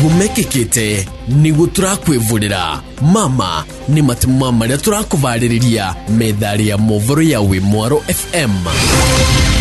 gumekekete nigu turakwivurira mama ni matima maria turakuvariria methari ya movoro ya Wimwaro FM.